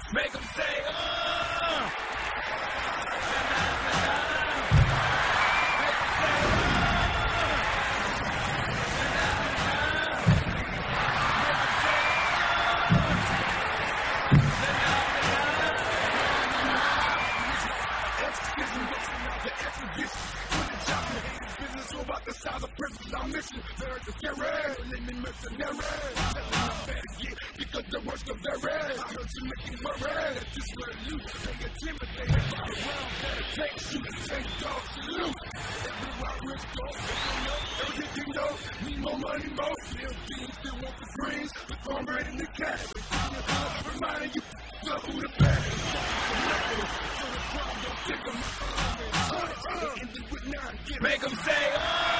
Make them say, about the size of prisons I'm missing. They're the scary, living mercenaries. Because the worst of their ass. I heard you making my red. This way you, they intimidated by the round that it takes you. Take dog salute. Everywhere risk goes, everything you know. Need more money, more. Little things still want the greens. The cornbread and the cat. Reminding you who the bad is. So the crowd don't pick them up. Make them say,